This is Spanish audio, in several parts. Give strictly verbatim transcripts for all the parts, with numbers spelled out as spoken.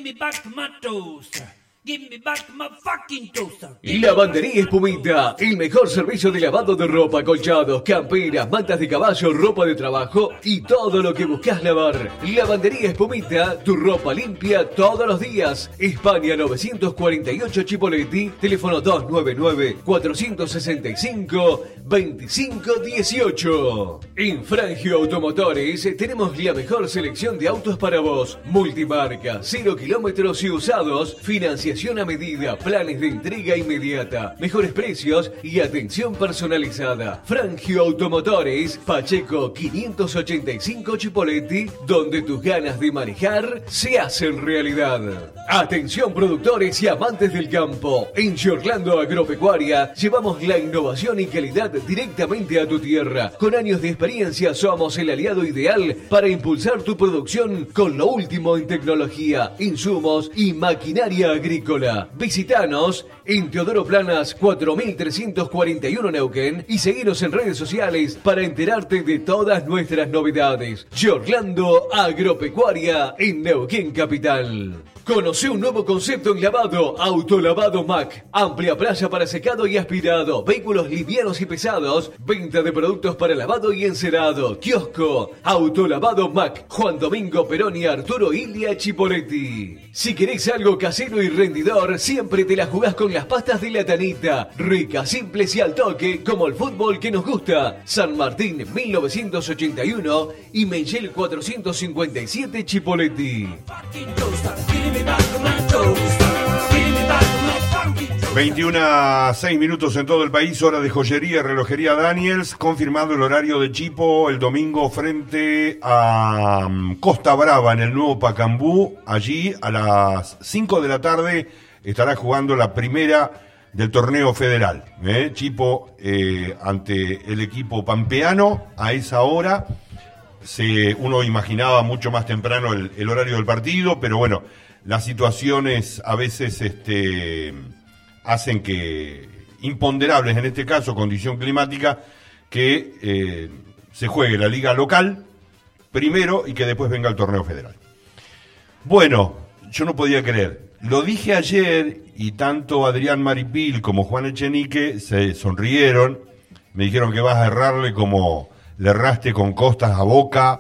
me back my toaster. Give me back my fucking toaster. Lavandería Espumita, el mejor servicio de lavado de ropa, colchados, camperas, mantas de caballo, ropa de trabajo y todo lo que buscas lavar. Lavandería Espumita, tu ropa limpia todos los días. España novecientos cuarenta y ocho Chipoleti, teléfono dos nueve nueve, cuatro seis cinco, dos cinco uno ocho. En Frangio Automotores tenemos la mejor selección de autos para vos. Multimarca, cero kilómetros y usados, financiación a medida, planes de entrega inmediata, mejores precios y atención personalizada. Frangio Automotores, Pacheco quinientos ochenta y cinco Chipoleti, donde tus ganas de manejar se hacen realidad. Atención productores y amantes del campo. En Giorlando Agropecuaria llevamos la innovación y calidad directamente a tu tierra. Con años de experiencia somos el aliado ideal para impulsar tu producción con lo último en tecnología, insumos y maquinaria agrícola. Visítanos en Teodoro Planas cuatro mil trescientos cuarenta y uno Neuquén y seguinos en redes sociales para enterarte de todas nuestras novedades. Giorlando Agropecuaria en Neuquén Capital. Conoce un nuevo concepto en lavado, Autolavado Mac. Amplia playa para secado y aspirado, vehículos livianos y pesados, venta de productos para lavado y encerado, kiosco, Autolavado Mac, Juan Domingo Perón y Arturo Ilia Chipoleti. Si querés algo casero y rendidor, siempre te la jugás con las pastas de la Tanita, ricas, simples y al toque, como el fútbol que nos gusta. San Martín mil novecientos ochenta y uno y Menchel cuatrocientos cincuenta y siete Chipoleti. veintiuno a seis minutos en todo el país, hora de joyería, relojería Daniels, confirmado el horario de Chipo el domingo frente a Costa Brava en el nuevo Pacambú. Allí a las cinco de la tarde estará jugando la primera del torneo federal. ¿eh? Chipo eh, ante el equipo pampeano a esa hora. Se, uno imaginaba mucho más temprano el, el horario del partido, pero bueno, las situaciones a veces este, hacen que, imponderables en este caso, condición climática, que eh, se juegue la liga local primero y que después venga el torneo federal. Bueno, yo no podía creer. Lo dije ayer y tanto Adrián Maripil como Juan Echenique se sonrieron, me dijeron que vas a errarle como le erraste con Costas a Boca.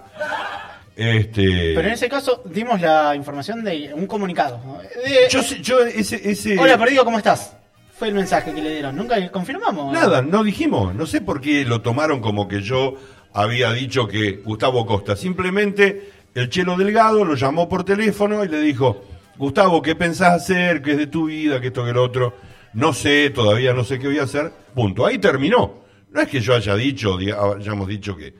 Este... Pero en ese caso dimos la información de un comunicado. De... Yo, yo ese, ese... Hola, perdido, ¿cómo estás? Fue el mensaje que le dieron. Nunca confirmamos. Nada, no dijimos. No sé por qué lo tomaron como que yo había dicho que Gustavo Costa. Simplemente el Chelo Delgado lo llamó por teléfono y le dijo: Gustavo, ¿qué pensás hacer? ¿Qué es de tu vida? ¿Qué esto, que lo otro? No sé, todavía no sé qué voy a hacer. Punto. Ahí terminó. No es que yo haya dicho, hayamos dicho que,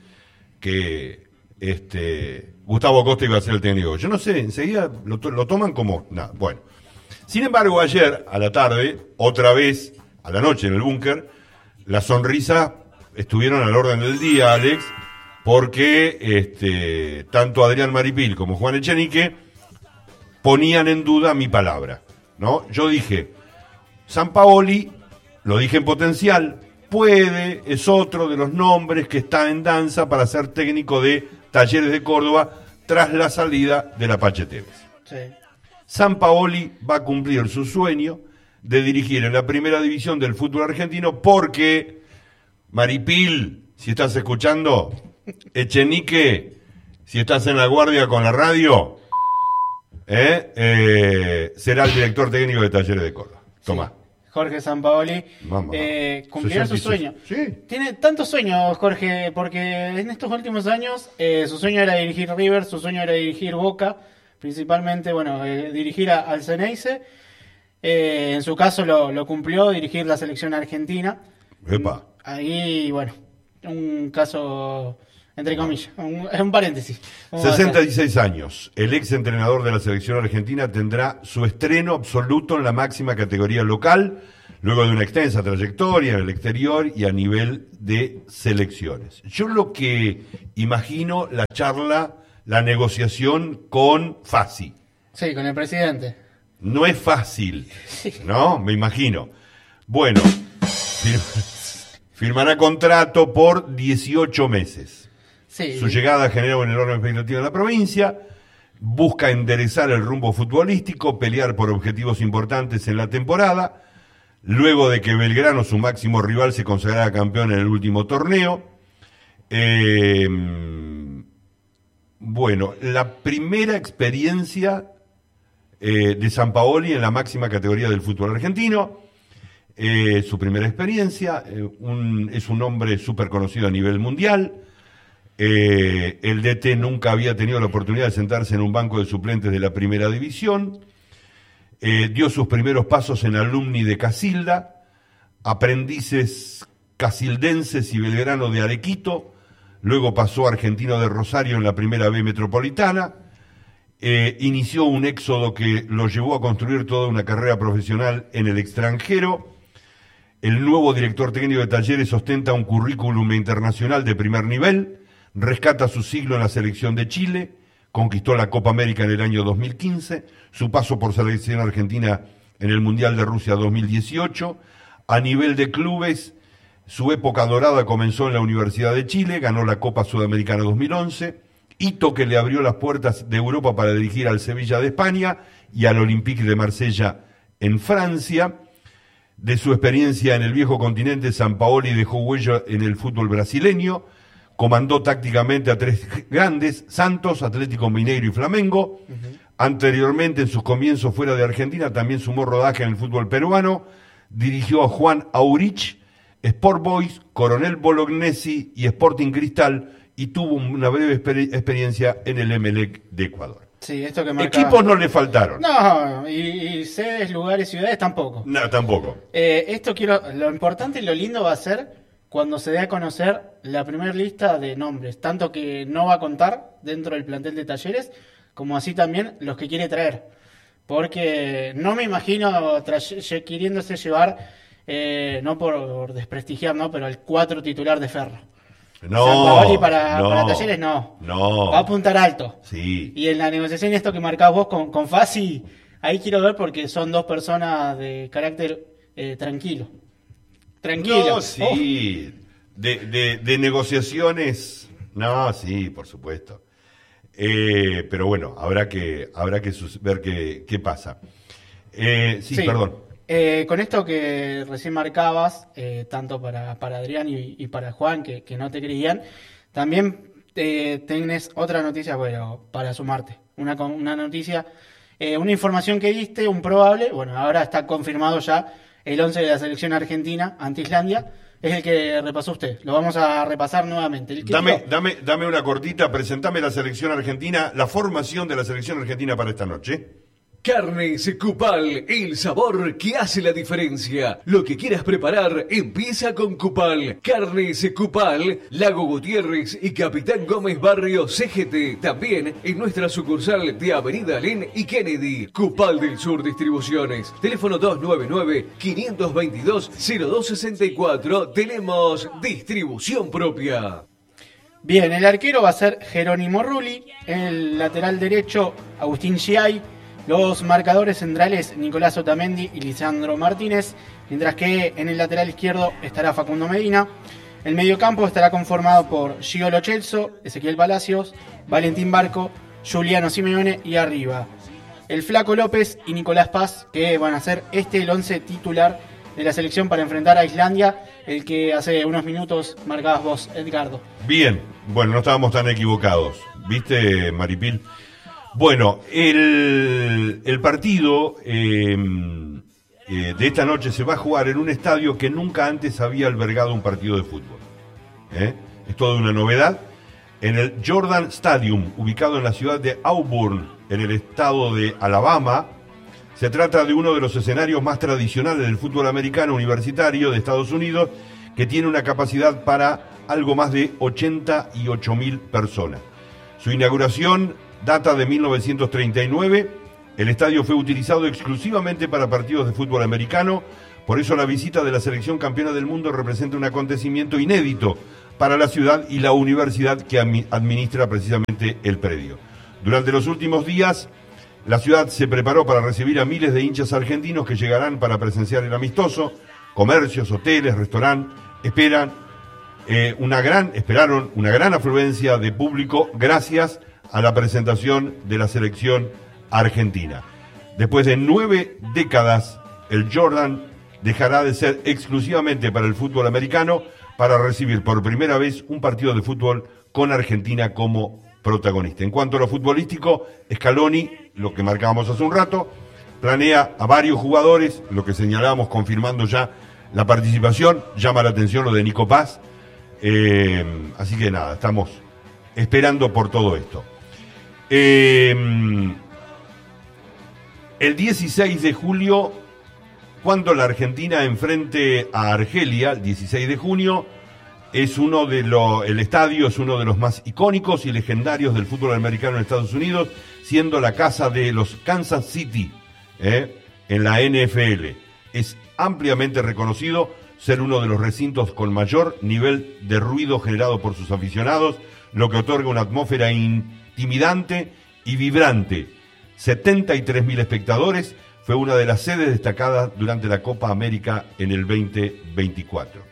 que este, Gustavo Costa iba a ser el técnico. Yo no sé, enseguida lo, lo toman como nada. Bueno. Sin embargo, ayer a la tarde, otra vez, a la noche en el búnker, las sonrisas estuvieron al orden del día, Alex, porque este, tanto Adrián Maripil como Juan Echenique ponían en duda mi palabra, ¿no? Yo dije, Sampaoli, lo dije en potencial, puede, es otro de los nombres que está en danza para ser técnico de Talleres de Córdoba tras la salida de la Pache Tevez. Sí. Sampaoli va a cumplir su sueño de dirigir en la primera división del fútbol argentino porque, Maripil, si estás escuchando, Echenique, si estás en la guardia con la radio, eh, eh, será el director técnico de Talleres de Córdoba. Tomá. Sí. Jorge Sampaoli eh, cumplirá su sueño. Sí. Tiene tantos sueños, Jorge, porque en estos últimos años eh, su sueño era dirigir River, su sueño era dirigir Boca, principalmente, bueno, eh, dirigir a, al Ceneice. Eh, en su caso lo, lo cumplió, dirigir la selección argentina. Epa. Ahí, bueno, un caso, entre comillas, un, un paréntesis. sesenta y seis años. El ex entrenador de la selección argentina tendrá su estreno absoluto en la máxima categoría local, luego de una extensa trayectoria en el exterior y a nivel de selecciones. Yo lo que imagino, la charla, la negociación con Fassi. Sí, con el presidente. No es fácil, ¿no? Me imagino. Bueno, fir- firmará contrato por dieciocho meses. Sí. Su llegada generó una enorme expectativa en la provincia. busca enderezar el rumbo futbolístico, pelear por objetivos importantes en la temporada, luego de que Belgrano, su máximo rival, se consagrara campeón en el último torneo. Eh, bueno, la primera experiencia eh, de Sampaoli en la máxima categoría del fútbol argentino, eh, su primera experiencia, eh, un, es un hombre súper conocido a nivel mundial. Eh, el D T nunca había tenido la oportunidad de sentarse en un banco de suplentes de la primera división. Eh, dio sus primeros pasos en Alumni de Casilda, Aprendices Casildenses y Belgrano de Arequito, luego pasó a Argentino de Rosario en la primera B metropolitana, eh, inició un éxodo que lo llevó a construir toda una carrera profesional en el extranjero. El nuevo director técnico de Talleres ostenta un currículum internacional de primer nivel, rescata su siglo en la selección de Chile, conquistó la Copa América en el año dos mil quince, su paso por selección argentina en el Mundial de Rusia dos mil dieciocho. A nivel de clubes, su época dorada comenzó en la Universidad de Chile, ganó la Copa Sudamericana dos mil once, hito que le abrió las puertas de Europa para dirigir al Sevilla de España y al Olympique de Marsella en Francia. De su experiencia en el viejo continente, Sampaoli dejó huella en el fútbol brasileño, comandó tácticamente a tres grandes, Santos, Atlético Mineiro y Flamengo. Uh-huh. Anteriormente, en sus comienzos fuera de Argentina, también sumó rodaje en el fútbol peruano, dirigió a Juan Aurich, Sport Boys, Coronel Bolognesi y Sporting Cristal, y tuvo una breve exper- experiencia en el Emelec de Ecuador. Sí, esto que marca... Equipos no le faltaron. No, y, y sedes, lugares, ciudades tampoco. No, tampoco. Eh, esto quiero, lo importante y lo lindo va a ser cuando se dé a conocer la primera lista de nombres, tanto que no va a contar dentro del plantel de Talleres, como así también los que quiere traer. Porque no me imagino tra- queriéndose llevar, eh, no por, por desprestigiar, ¿no? Pero el cuatro titular de Ferro. No, Sampaoli para, no, para Talleres no. No. Va a apuntar alto. Sí. Y en la negociación, esto que marcás vos con, con Fassi, ahí quiero ver porque son dos personas de carácter eh, tranquilo. Tranquilo. No, sí. Oh. De, de, de negociaciones. No, sí, por supuesto. Eh, pero bueno, habrá que, habrá que sus, ver qué, qué pasa. Eh, sí, sí, perdón. Eh, con esto que recién marcabas, eh, tanto para, para Adrián y, y para Juan, que, que no te creían, también eh, tenés otra noticia, bueno, para sumarte. Una, una noticia, eh, una información que diste, un probable, bueno, ahora está confirmado ya el once de la selección argentina ante Islandia, es el que repasó usted. Lo vamos a repasar nuevamente. El que dame, dio... dame, dame una cortita, presentame la selección argentina, la formación de la selección argentina para esta noche. Carnes Cupal, el sabor que hace la diferencia. Lo que quieras preparar, empieza con Cupal. Carnes Cupal, Lago Gutiérrez y Capitán Gómez Barrio C G T. También en nuestra sucursal de Avenida Alén y Kennedy. Cupal del Sur Distribuciones. Teléfono dos nueve nueve, cinco dos dos, cero dos seis cuatro. Tenemos distribución propia. Bien, el arquero va a ser Jerónimo Rulli. El lateral derecho, Agustín Giai. Los marcadores centrales, Nicolás Otamendi y Lisandro Martínez, mientras que en el lateral izquierdo estará Facundo Medina. El mediocampo estará conformado por Gio Lo Celso, Ezequiel Palacios, Valentín Barco, Juliano Simeone y arriba el Flaco López y Nicolás Paz, que van a ser este el once titular de la selección para enfrentar a Islandia, el que hace unos minutos marcabas vos, Edgardo. Bien, bueno, no estábamos tan equivocados, ¿viste, Maripil? Bueno, el, el partido eh, eh, de esta noche se va a jugar en un estadio que nunca antes había albergado un partido de fútbol. ¿Eh? Es toda una novedad. En el Jordan Stadium, ubicado en la ciudad de Auburn, en el estado de Alabama. Se trata de uno de los escenarios más tradicionales del fútbol americano universitario de Estados Unidos, que tiene una capacidad para algo más de ochenta y ocho mil personas. Su inauguración data de mil novecientos treinta y nueve, el estadio fue utilizado exclusivamente para partidos de fútbol americano, por eso la visita de la selección campeona del mundo representa un acontecimiento inédito para la ciudad y la universidad que administra precisamente el predio. Durante los últimos días, la ciudad se preparó para recibir a miles de hinchas argentinos que llegarán para presenciar el amistoso. Comercios, hoteles, restaurantes esperan eh, una gran, esperaron una gran afluencia de público gracias a la presentación de la selección argentina. Después de nueve décadas, el Jordan dejará de ser exclusivamente para el fútbol americano para recibir por primera vez un partido de fútbol con Argentina como protagonista. En cuanto a lo futbolístico, Scaloni, lo que marcábamos hace un rato, planea a varios jugadores, lo que señalábamos confirmando ya la participación, llama la atención lo de Nico Paz, eh, así que nada, estamos esperando por todo esto. Eh, el dieciséis de julio, cuando la Argentina enfrente a Argelia, el dieciséis de junio, es uno de los, el estadio es uno de los más icónicos y legendarios del fútbol americano en Estados Unidos, siendo la casa de los Kansas City, ¿eh? en la N F L. Es ampliamente reconocido ser uno de los recintos con mayor nivel de ruido generado por sus aficionados, lo que otorga una atmósfera intimidante y vibrante. setenta y tres mil espectadores, fue una de las sedes destacadas durante la Copa América en el veinte veinticuatro.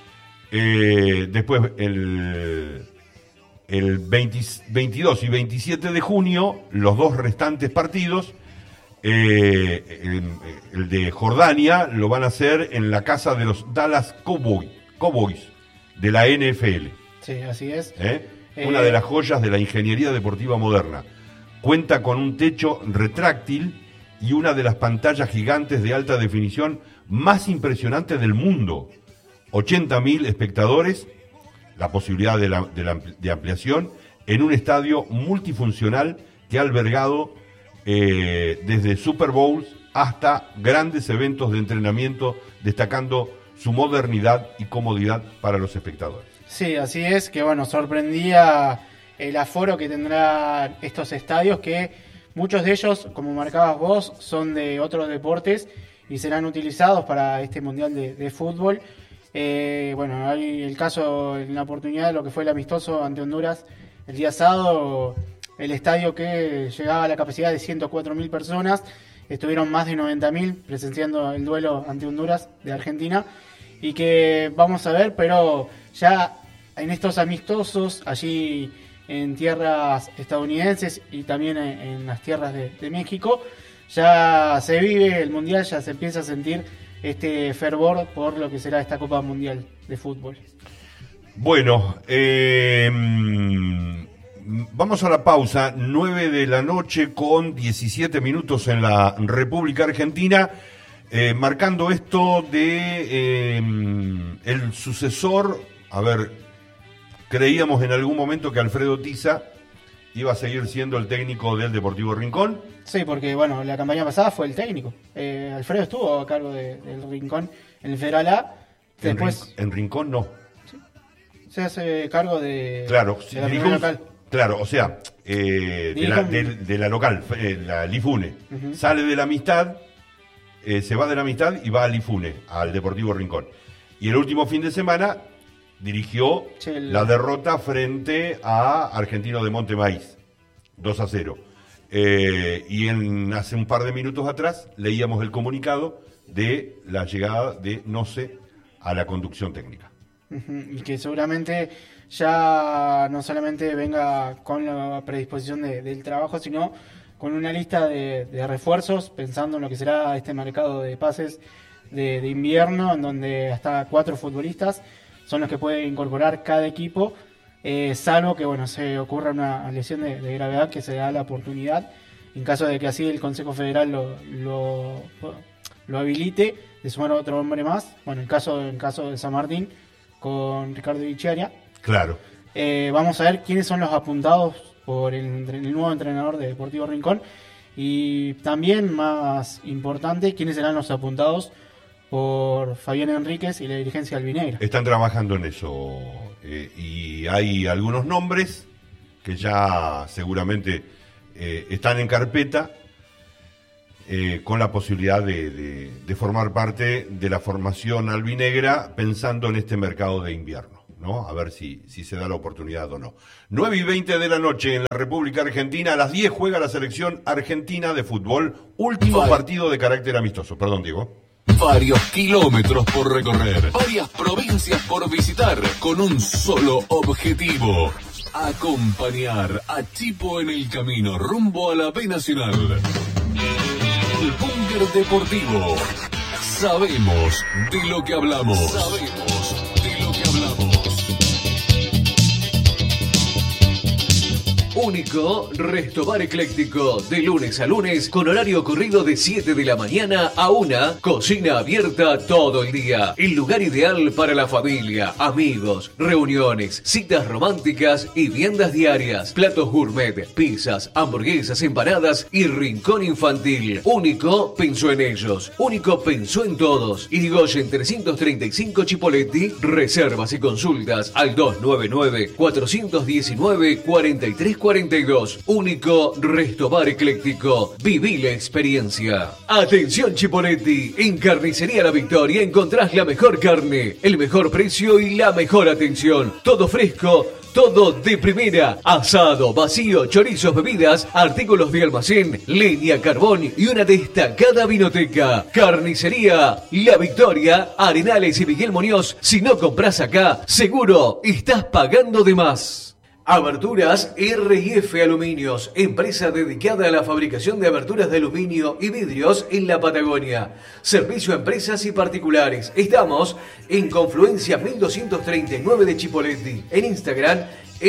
Eh, después, el, el veinte, veintidós y veintisiete de junio, los dos restantes partidos, eh, el, el de Jordania, lo van a hacer en la casa de los Dallas Cowboys, Cowboys de la N F L. Sí, así es. ¿Eh? Eh... Una de las joyas de la ingeniería deportiva moderna. Cuenta con un techo retráctil y una de las pantallas gigantes de alta definición más impresionantes del mundo. ochenta mil espectadores, la posibilidad de, la, de, la, de ampliación, en un estadio multifuncional que ha albergado eh, desde Super Bowls hasta grandes eventos de entrenamiento, destacando su modernidad y comodidad para los espectadores. Sí, así es, que bueno, sorprendía el aforo que tendrán estos estadios, que muchos de ellos, como marcabas vos, son de otros deportes y serán utilizados para este Mundial de, de Fútbol. Eh, bueno, hay el caso, en la oportunidad de lo que fue el amistoso ante Honduras el día sábado, el estadio que llegaba a la capacidad de ciento cuatro mil personas, estuvieron más de noventa mil presenciando el duelo ante Honduras de Argentina, y que vamos a ver, pero ya en estos amistosos, allí en tierras estadounidenses y también en, en las tierras de, de México, ya se vive el Mundial, ya se empieza a sentir este fervor por lo que será esta Copa Mundial de Fútbol. Bueno, eh, vamos a la pausa, nueve de la noche con diecisiete minutos en la República Argentina, eh, marcando esto de eh, el sucesor. A ver, creíamos en algún momento que Alfredo Tiza iba a seguir siendo el técnico del Deportivo Rincón. Sí, porque bueno, la campaña pasada fue el técnico. Eh, Alfredo estuvo a cargo de, del Rincón en el Federal A. Después, en, Rin- en Rincón no. Sí, se hace cargo de, claro, de la Rincón, primera local. Claro, o sea, eh, de, la, de, de la local, eh, la Lifune. Uh-huh. Sale de la Amistad, eh, se va de la Amistad y va a Lifune, al Deportivo Rincón. Y el último fin de semana dirigió sí, el... la derrota frente a Argentino de Monte Maíz, dos a cero. Eh, y en, hace un par de minutos atrás leíamos el comunicado de la llegada de Noce a la conducción técnica. Uh-huh. Y que seguramente ya no solamente venga con la predisposición de, del trabajo, sino con una lista de, de refuerzos, pensando en lo que será este mercado de pases de, de invierno, en donde hasta cuatro futbolistas son los que puede incorporar cada equipo. Eh, salvo que bueno se ocurra una lesión de, de gravedad, que se da la oportunidad, en caso de que así el Consejo Federal lo, lo, lo habilite, de sumar otro hombre más. Bueno, en caso, en caso de San Martín, con Ricardo Vicharia. Claro. Eh, vamos a ver quiénes son los apuntados por el, el nuevo entrenador de Deportivo Rincón, y también, más importante, quiénes serán los apuntados por Fabián Enríquez y la dirigencia albinegra. Están trabajando en eso, eh, y hay algunos nombres que ya seguramente eh, están en carpeta, eh, con la posibilidad de, de, de formar parte de la formación albinegra, pensando en este mercado de invierno, ¿no? A ver si, si se da la oportunidad o no. nueve y veinte de la noche en la República Argentina, a las diez juega la selección argentina de fútbol, último vale. partido de carácter amistoso. Perdón, Diego. Varios kilómetros por recorrer, varias provincias por visitar, con un solo objetivo: Acompañar a Chipo en el camino rumbo a la B Nacional. El Búnker Deportivo. Sabemos de lo que hablamos. Sabemos de lo que hablamos. Único Restobar Ecléctico, de lunes a lunes, con horario corrido de siete de la mañana a una, cocina abierta todo el día. El lugar ideal para la familia, amigos, reuniones, citas románticas y viandas diarias. Platos gourmet, pizzas, hamburguesas, empanadas y rincón infantil. Único pensó en ellos, Único pensó en todos. Irigoyen trescientos treinta y cinco Chipoleti. Reservas y consultas al dos nueve nueve, cuatro uno nueve, cuatro tres cuatro dos. Único Restobar Ecléctico. Viví la experiencia. Atención Chipoleti. En Carnicería La Victoria encontrás la mejor carne, el mejor precio y la mejor atención. Todo fresco, todo de primera. Asado, vacío, chorizos, bebidas, artículos de almacén, leña, carbón y una destacada vinoteca. Carnicería La Victoria, Arenales y Miguel Muñoz. Si no compras acá, seguro estás pagando de más. Aberturas R y F Aluminios, empresa dedicada a la fabricación de aberturas de aluminio y vidrios en la Patagonia. Servicio a empresas y particulares. Estamos en Confluencia mil doscientos treinta y nueve de Chipoleti. En Instagram,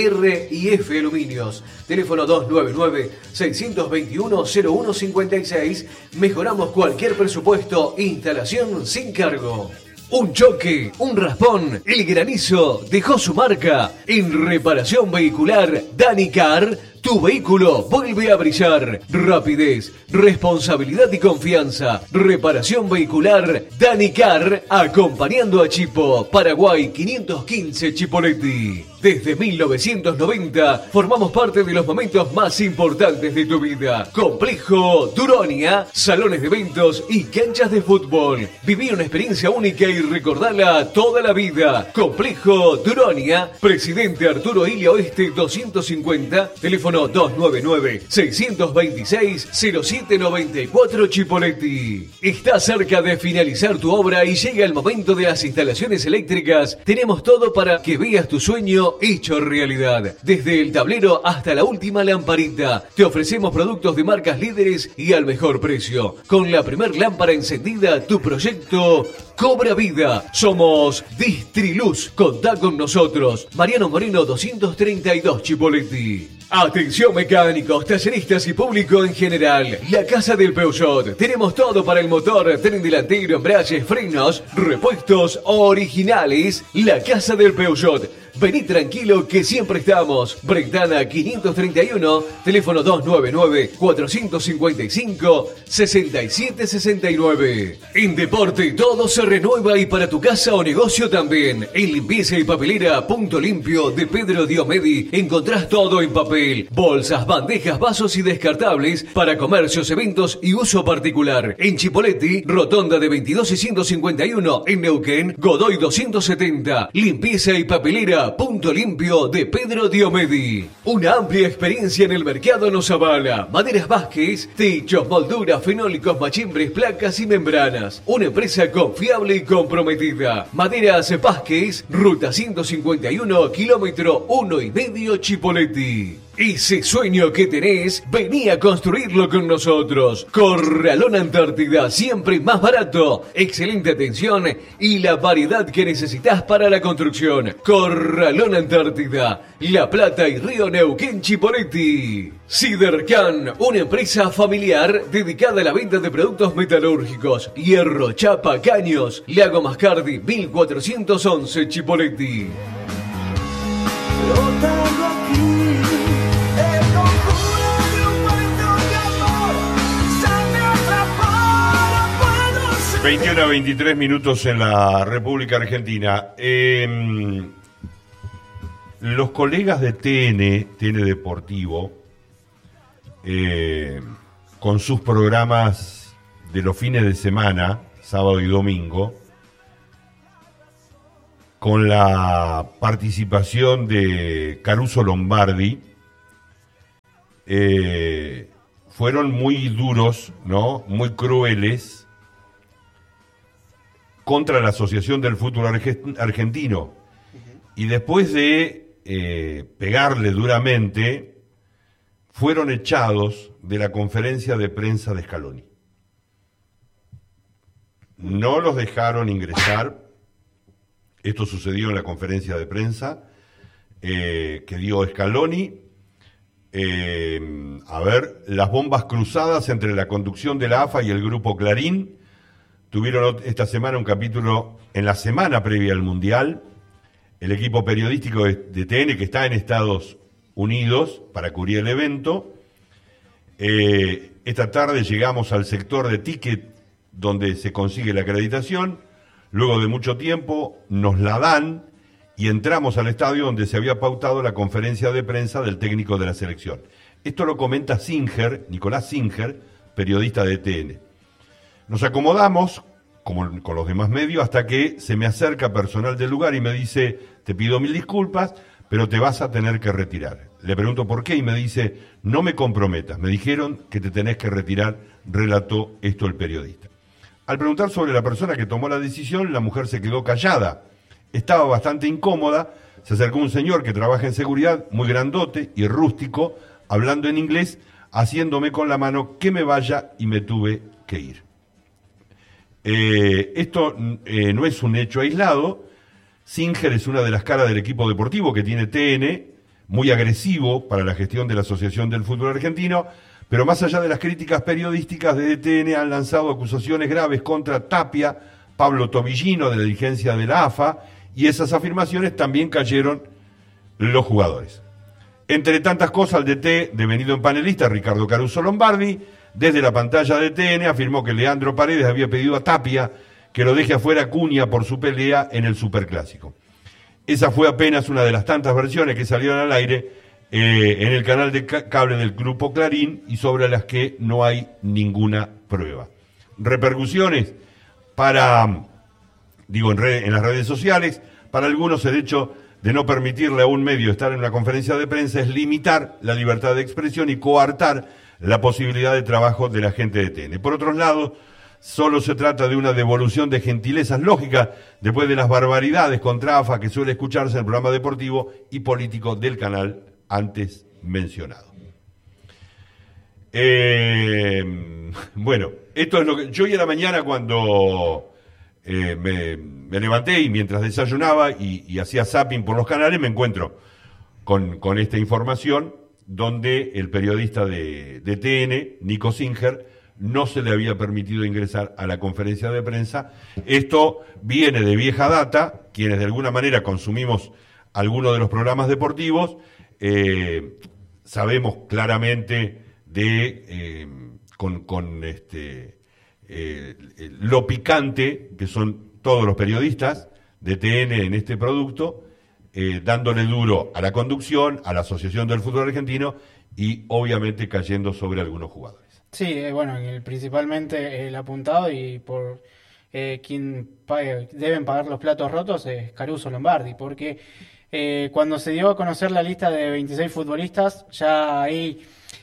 R y F Aluminios. Teléfono dos nueve nueve, seis dos uno, cero uno cinco seis. Mejoramos cualquier presupuesto. Instalación sin cargo. Un choque, un raspón, el granizo dejó su marca. En reparación vehicular Danicar, tu vehículo vuelve a brillar. Rapidez, responsabilidad y confianza. Reparación vehicular Danicar, acompañando a Chipo. Paraguay quinientos quince Chipoleti. Desde mil novecientos noventa formamos parte de los momentos más importantes de tu vida. Complejo Duronia, salones de eventos y canchas de fútbol. Viví una experiencia única y recordala toda la vida. Complejo Duronia, Presidente Arturo Illia Oeste doscientos cincuenta, teléfono dos nueve nueve, seis dos seis, cero siete nueve cuatro Chipoleti. Está cerca de finalizar tu obra y llega el momento de las instalaciones eléctricas. Tenemos todo para que veas tu sueño hecho realidad. Desde el tablero hasta la última lamparita, te ofrecemos productos de marcas líderes y al mejor precio. Con la primer lámpara encendida, tu proyecto cobra vida. Somos Distriluz. Contá con nosotros. Mariano Moreno doscientos treinta y dos Chipoleti. Atención mecánicos, talleristas y público en general. La Casa del Peugeot. Tenemos todo para el motor, tren delantero, embragues, frenos, repuestos originales. La Casa del Peugeot. Vení tranquilo que siempre estamos. Brentana quinientos treinta y uno, teléfono dos nueve nueve, cuatro cinco cinco, seis siete seis nueve. En deporte todo se renueva y para tu casa o negocio también. En limpieza y papelera Punto Limpio de Pedro Diomedi encontrás todo en papel. Bolsas, bandejas, vasos y descartables para comercios, eventos y uso particular. En Chipoleti, Rotonda de veintidós y ciento cincuenta y uno. En Neuquén, Godoy doscientos setenta. Limpieza y papelera Punto Limpio de Pedro Diomedi. Una amplia experiencia en el mercado nos avala. Maderas Vázquez, techos, molduras, fenólicos, machimbres, placas y membranas. Una empresa confiable y comprometida. Maderas Vázquez, ruta ciento cincuenta y uno, kilómetro uno y medio Chipoleti. Ese sueño que tenés, vení a construirlo con nosotros. Corralón Antártida, siempre más barato. Excelente atención y la variedad que necesitas para la construcción. Corralón Antártida, La Plata y Río Neuquén Chipoleti. Sidercan, una empresa familiar dedicada a la venta de productos metalúrgicos. Hierro, chapa, caños. Lago Mascardi, mil cuatrocientos once Chipoleti. veintiuno a veintitrés minutos en la República Argentina. Eh, los colegas de T N, T N Deportivo, eh, con sus programas de los fines de semana, sábado y domingo, con la participación de Caruso Lombardi, eh, fueron muy duros, ¿no? Muy crueles contra la Asociación del Fútbol Argentino. Uh-huh. Y después de eh, pegarle duramente, fueron echados de la conferencia de prensa de Scaloni. No los dejaron ingresar. Esto sucedió en la conferencia de prensa eh, que dio Scaloni. Eh, a ver, las bombas cruzadas entre la conducción de la A F A y el grupo Clarín tuvieron esta semana un capítulo en la semana previa al Mundial. El equipo periodístico de T N, que está en Estados Unidos para cubrir el evento. Eh, esta tarde llegamos al sector de ticket donde se consigue la acreditación. Luego de mucho tiempo nos la dan y entramos al estadio donde se había pautado la conferencia de prensa del técnico de la selección. Esto lo comenta Singer, Nicolás Singer, periodista de T N. Nos acomodamos, como con los demás medios, hasta que se me acerca personal del lugar y me dice: te pido mil disculpas, pero te vas a tener que retirar. Le pregunto por qué y me dice: no me comprometas, me dijeron que te tenés que retirar, relató esto el periodista. Al preguntar sobre la persona que tomó la decisión, la mujer se quedó callada. Estaba bastante incómoda. Se acercó un señor que trabaja en seguridad, muy grandote y rústico, hablando en inglés, haciéndome con la mano que me vaya, y me tuve que ir. Eh, esto eh, no es un hecho aislado. Singer es una de las caras del equipo deportivo que tiene T N, muy agresivo para la gestión de la Asociación del Fútbol Argentino, pero más allá de las críticas periodísticas, de T N han lanzado acusaciones graves contra Tapia, Pablo Tobillino, de la dirigencia de la A F A, y esas afirmaciones también cayeron los jugadores. Entre tantas cosas, el D T, devenido en panelista, Ricardo Caruso Lombardi, desde la pantalla de T N afirmó que Leandro Paredes había pedido a Tapia que lo deje afuera Acuña por su pelea en el Superclásico. Esa fue apenas una de las tantas versiones que salieron al aire eh, en el canal de cable del grupo Clarín y sobre las que no hay ninguna prueba. Repercusiones para, digo, en, red, en las redes sociales. Para algunos el hecho de no permitirle a un medio estar en una conferencia de prensa es limitar la libertad de expresión y coartar la posibilidad de trabajo de la gente de T N. Por otro lado, solo se trata de una devolución de gentilezas lógicas después de las barbaridades contra A F A que suele escucharse en el programa deportivo y político del canal antes mencionado. Eh, bueno, esto es lo que yo hoy en la mañana cuando eh, me, me levanté y mientras desayunaba y, y hacía zapping por los canales me encuentro con, con esta información donde el periodista de, de T N, Nico Singer, no se le había permitido ingresar a la conferencia de prensa. Esto viene de vieja data, quienes de alguna manera consumimos algunos de los programas deportivos, eh, sabemos claramente de eh, con, con este eh, lo picante que son todos los periodistas de T N en este producto, eh, dándole duro a la conducción, a la Asociación del Fútbol Argentino y obviamente cayendo sobre algunos jugadores. Sí, eh, bueno, el, principalmente el apuntado y por eh, quien pague, deben pagar los platos rotos es Caruso Lombardi, porque eh, cuando se dio a conocer la lista de veintiséis futbolistas, ya ahí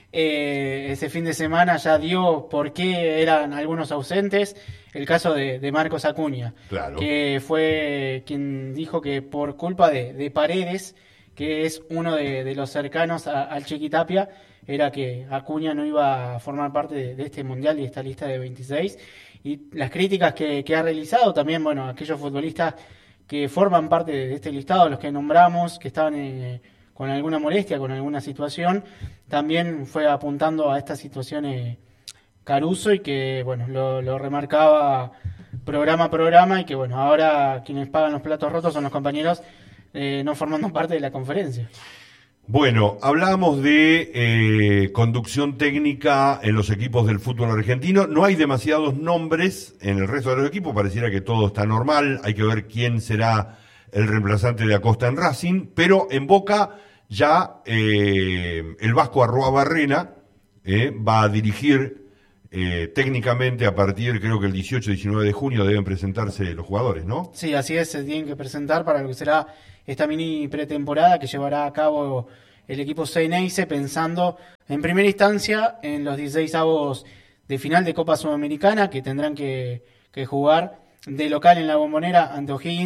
eh, ese fin de semana ya dio por qué eran algunos ausentes. El caso de, de Marcos Acuña, claro, que fue quien dijo que por culpa de, de Paredes, que es uno de, de los cercanos a, al Chiquitapia, era que Acuña no iba a formar parte de, de este mundial y esta lista de veintiséis. Y las críticas que, que ha realizado también, bueno, aquellos futbolistas que forman parte de este listado, los que nombramos, que estaban eh, con alguna molestia, con alguna situación, también fue apuntando a estas situaciones Caruso y que, bueno, lo, lo remarcaba programa a programa y que, bueno, ahora quienes pagan los platos rotos son los compañeros eh, no formando parte de la conferencia. Bueno, hablamos de eh, conducción técnica en los equipos del fútbol argentino. No hay demasiados nombres en el resto de los equipos, pareciera que todo está normal. Hay que ver quién será el reemplazante de Acosta en Racing, pero en Boca ya eh, el Vasco Arruabarrena eh, va a dirigir eh, técnicamente a partir, creo que el dieciocho y diecinueve de junio deben presentarse los jugadores, ¿no? Sí, así es, se tienen que presentar para lo que será esta mini pretemporada que llevará a cabo el equipo Xeneize, pensando en primera instancia en los dieciseisavos de final de Copa Sudamericana que tendrán que, que jugar de local en la Bombonera ante O'Higgins,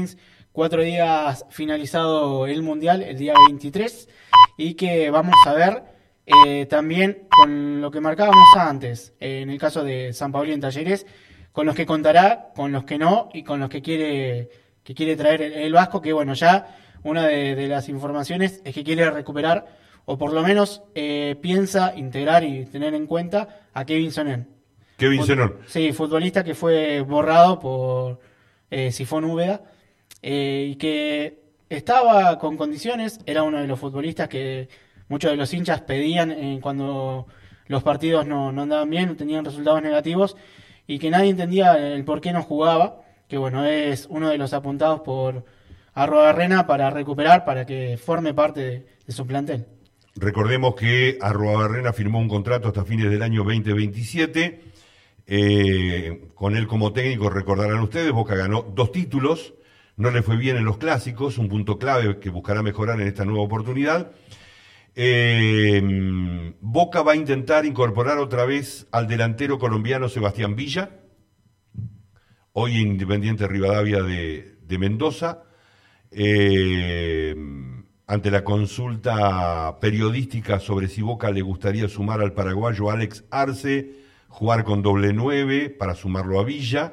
cuatro días finalizado el Mundial, el día veintitrés, y que vamos a ver eh, también con lo que marcábamos antes, eh, en el caso de San Paoli en Talleres, con los que contará, con los que no, y con los que quiere, que quiere traer el, el Vasco, que bueno, ya una de, de las informaciones es que quiere recuperar, o por lo menos eh, piensa integrar y tener en cuenta a Kevin Sonnen. Kevin Sonnen. Sí, futbolista que fue borrado por eh, Sifón Úbeda, eh, y que estaba con condiciones, era uno de los futbolistas que muchos de los hinchas pedían eh, cuando los partidos no, no andaban bien, tenían resultados negativos, y que nadie entendía el por qué no jugaba, que bueno, es uno de los apuntados por Arruabarrena para recuperar, para que forme parte de, de su plantel. Recordemos que Arruabarrena firmó un contrato hasta fines del año veinte veintisiete, eh, con él como técnico, recordarán ustedes, Boca ganó dos títulos, no le fue bien en los clásicos, un punto clave que buscará mejorar en esta nueva oportunidad. Eh, Boca va a intentar incorporar otra vez al delantero colombiano Sebastián Villa, hoy Independiente Rivadavia de, de Mendoza, eh, ante la consulta periodística sobre si Boca le gustaría sumar al paraguayo Alex Arce, jugar con doble nueve para sumarlo a Villa.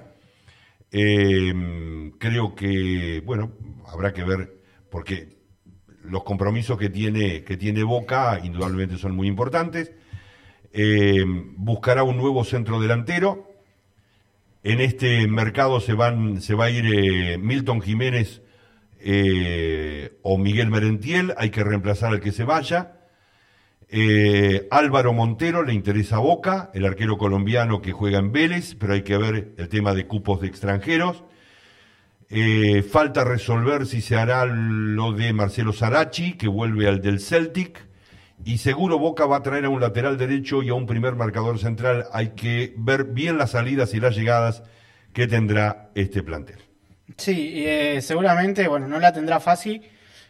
Eh, creo que, bueno, habrá que ver, porque los compromisos que tiene, que tiene Boca indudablemente son muy importantes. Eh, buscará un nuevo centro delantero. En este mercado se van, se va a ir eh, Milton Jiménez eh, o Miguel Merentiel, hay que reemplazar al que se vaya. Eh, Álvaro Montero le interesa a Boca, el arquero colombiano que juega en Vélez, pero hay que ver el tema de cupos de extranjeros. Eh, falta resolver si se hará lo de Marcelo Sarachi, que vuelve al del Celtic, y seguro Boca va a traer a un lateral derecho y a un primer marcador central. Hay que ver bien las salidas y las llegadas que tendrá este plantel. Sí, eh, seguramente, bueno, no la tendrá fácil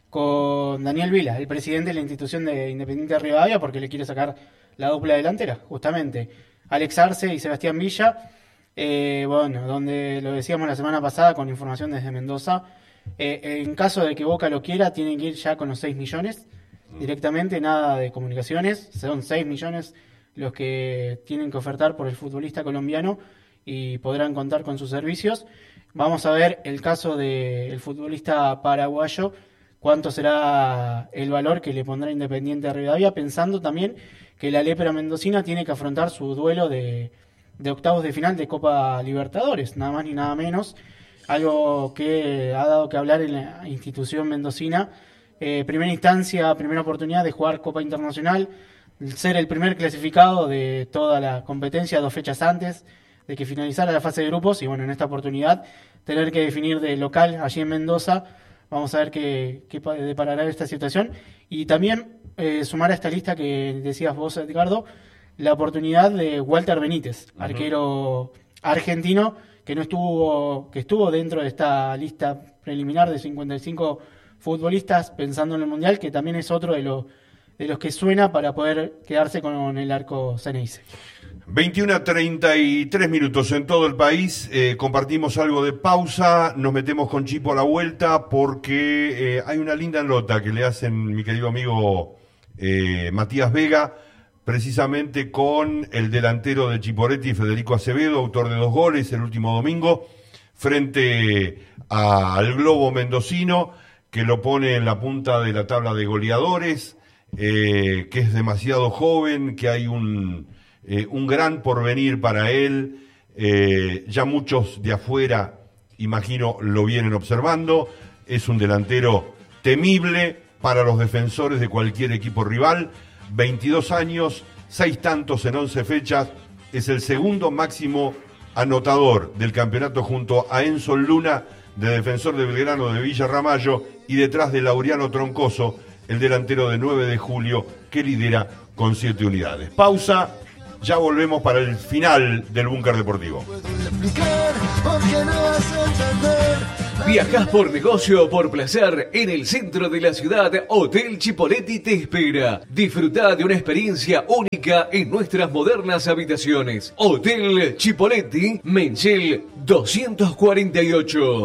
con Daniel Vila, el presidente de la institución de Independiente de Rivadavia, porque le quiere sacar la dupla delantera, justamente. Alex Arce y Sebastián Villa, eh, bueno, donde lo decíamos la semana pasada con información desde Mendoza, eh, en caso de que Boca lo quiera, tienen que ir ya con los seis millones, directamente, nada de comunicaciones, son seis millones los que tienen que ofertar por el futbolista colombiano y podrán contar con sus servicios. Vamos a ver el caso del futbolista paraguayo, cuánto será el valor que le pondrá Independiente de Rivadavia, pensando también que la lepra mendocina tiene que afrontar su duelo de, de octavos de final de Copa Libertadores, nada más ni nada menos, algo que ha dado que hablar en la institución mendocina. Eh, primera instancia, primera oportunidad de jugar Copa Internacional, ser el primer clasificado de toda la competencia dos fechas antes de que finalizara la fase de grupos, y bueno, en esta oportunidad tener que definir de local allí en Mendoza. Vamos a ver qué, qué deparará esta situación. Y también eh, sumar a esta lista que decías vos, Edgardo, la oportunidad de Walter Benítez, uh-huh. arquero argentino, que no estuvo, que estuvo dentro de esta lista preliminar de cincuenta y cinco futbolistas pensando en el Mundial, que también es otro de los de los que suena para poder quedarse con el arco Ceneice. veintiuno a treinta y tres minutos en todo el país, eh, compartimos algo de pausa, nos metemos con Chipo a la vuelta porque eh, hay una linda nota que le hacen mi querido amigo eh, Matías Vega, precisamente con el delantero de Chiporetti, Federico Acevedo, autor de dos goles el último domingo, frente a, al Globo mendocino, que lo pone en la punta de la tabla de goleadores, eh, que es demasiado joven, que hay un... Eh, un gran porvenir para él, eh, ya muchos de afuera, imagino, lo vienen observando, es un delantero temible para los defensores de cualquier equipo rival, veintidós años, seis tantos en once fechas, es el segundo máximo anotador del campeonato junto a Enzo Luna, de Defensor de Belgrano de Villa Ramallo, y detrás de Laureano Troncoso, el delantero de nueve de julio, que lidera con siete unidades. Pausa. Ya volvemos para el final del Búnker Deportivo. ¿Viajás por negocio o por placer? En el centro de la ciudad, Hotel Chipoletti te espera. Disfruta de una experiencia única en nuestras modernas habitaciones. Hotel Chipoletti, Menchel doscientos cuarenta y ocho.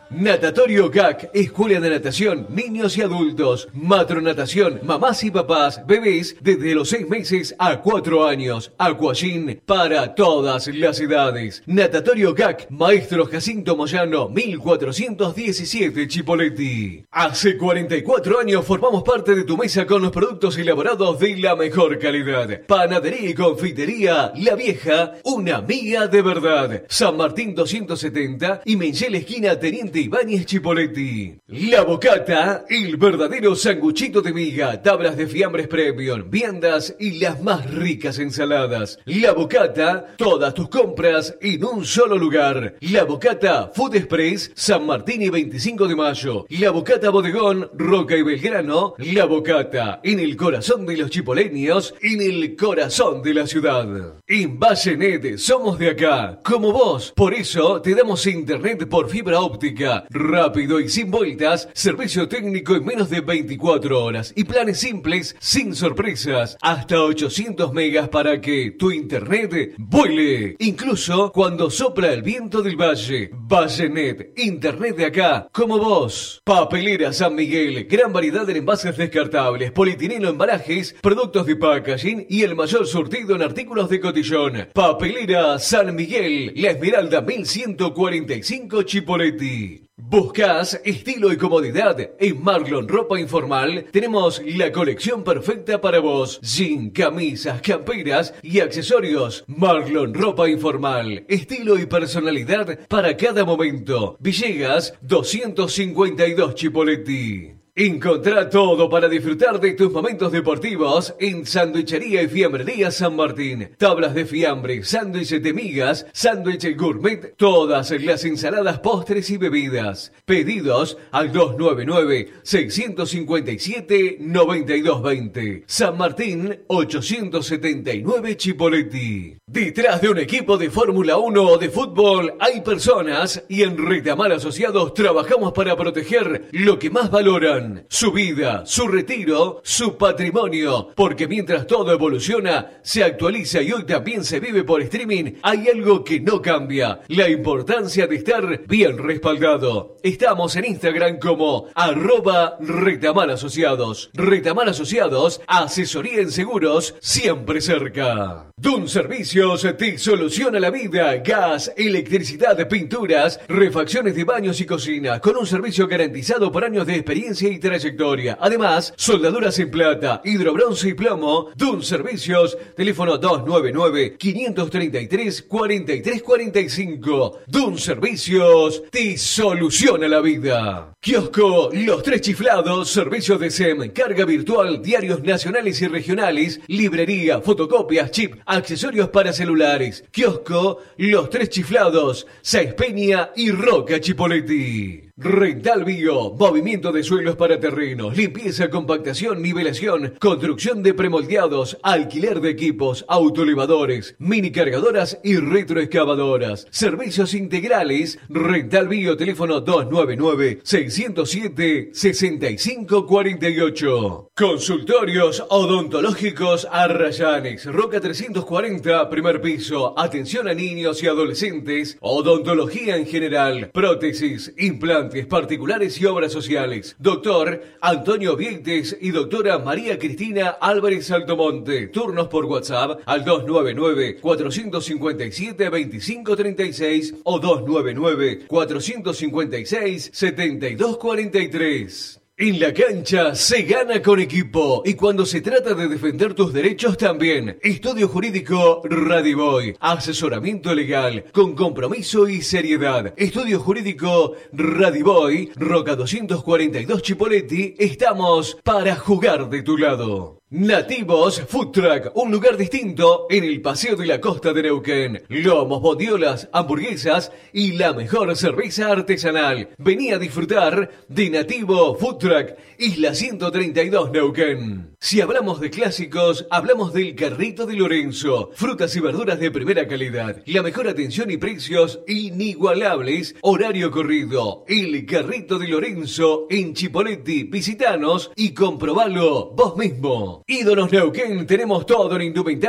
Natatorio G A C, escuela de natación, niños y adultos. Matronatación, mamás y papás, bebés desde los seis meses a cuatro años. Aquagym para todas las edades. Natatorio G A C, Maestro Jacinto Moyano, mil cuatrocientos diecisiete, Chipoleti. Hace cuarenta y cuatro años formamos parte de tu mesa con los productos elaborados de la mejor calidad. Panadería y confitería La Vieja, una amiga de verdad. San Martín doscientos setenta y Menchel esquina Teniente Ibáñez, Chipoleti. La Bocata, el verdadero sanguchito de miga, tablas de fiambres premium, viandas y las más ricas ensaladas. La Bocata, todas tus compras en un solo lugar. La Bocata Food Express, San Martín y veinticinco de mayo. La Bocata Bodegón, Roca y Belgrano. La Bocata, en el corazón de los chipoleños, en el corazón de la ciudad. En Vallenet, somos de acá, como vos. Por eso te damos internet por fibra óptica, rápido y sin vueltas, servicio técnico en menos de veinticuatro horas y planes simples, sin sorpresas, hasta ochocientos megas para que tu internet vuele, incluso cuando sopla el viento del valle. Vallenet, internet de acá, como vos. Papelera San Miguel, gran variedad en envases descartables, polietileno, embalajes, productos de packaging y el mayor surtido en artículos de cotillón. Papelera San Miguel, La Esmeralda mil ciento cuarenta y cinco, Chipoleti. ¿Buscas estilo y comodidad? En Marlon Ropa Informal tenemos la colección perfecta para vos. Jean, camisas, camperas y accesorios. Marlon Ropa Informal. Estilo y personalidad para cada momento. Villegas doscientos cincuenta y dos, Chipoleti. Encontrá todo para disfrutar de tus momentos deportivos en Sanduichería y Fiambrería San Martín. Tablas de fiambre, sándwiches de migas, sándwiches gourmet, todas las ensaladas, postres y bebidas. Pedidos al dos nueve nueve, seis cinco siete, nueve dos dos cero. San Martín ochocientos setenta y nueve, Chipoleti. Detrás de un equipo de Fórmula uno o de fútbol hay personas y en Retamar Asociados trabajamos para proteger lo que más valoran. Su vida, su retiro, su patrimonio. Porque mientras todo evoluciona, se actualiza y hoy también se vive por streaming, hay algo que no cambia: la importancia de estar bien respaldado. Estamos en Instagram como arroba Retamar Asociados. Retamar Asociados, asesoría en seguros, siempre cerca. Dun Servicios te soluciona la vida. Gas, electricidad, pinturas, refacciones de baños y cocina, con un servicio garantizado por años de experiencia y trayectoria. Además, soldaduras en plata, hidrobronce y plomo. Dun Servicios, teléfono dos nueve nueve, cinco tres tres, cuatro tres cuatro cinco. Dun Servicios te soluciona la vida. Kiosco Los Tres Chiflados, servicios de S E M, carga virtual, diarios nacionales y regionales, librería, fotocopias, chip, accesorios para celulares. Kiosco Los Tres Chiflados, Sáenz Peña y Roca, Chipoleti. Rental Bio, movimiento de suelos para terrenos, limpieza, compactación, nivelación, construcción de premoldeados, alquiler de equipos, autoelevadores, mini cargadoras y retroexcavadoras. Servicios integrales. Rental Bio, teléfono dos nueve nueve, seis cero siete, seis cinco cuatro ocho. Consultorios odontológicos Arrayanes, Roca trescientos cuarenta, primer piso. Atención a niños y adolescentes, odontología en general, prótesis, implantes particulares y obras sociales. Doctor Antonio Vieites y doctora María Cristina Álvarez Altomonte. Turnos por WhatsApp al dos nueve nueve, cuatro cinco siete, dos cinco tres seis o dos nueve nueve, cuatro cinco seis, siete dos cuatro tres. En la cancha se gana con equipo y cuando se trata de defender tus derechos también. Estudio Jurídico Radiboy. Asesoramiento legal con compromiso y seriedad. Estudio Jurídico Radiboy, Roca doscientos cuarenta y dos, Chipoleti. Estamos para jugar de tu lado. Nativos Food Truck, un lugar distinto en el Paseo de la Costa de Neuquén. Lomos, bondiolas, hamburguesas y la mejor cerveza artesanal. Vení a disfrutar de Nativo Food Truck, Isla ciento treinta y dos, Neuquén. Si hablamos de clásicos, hablamos del Carrito de Lorenzo. Frutas y verduras de primera calidad. La mejor atención y precios inigualables. Horario corrido. El Carrito de Lorenzo en Chipoleti. Visitanos y comprobalo vos mismo. Ídolos Neuquén, tenemos todo en indumentaria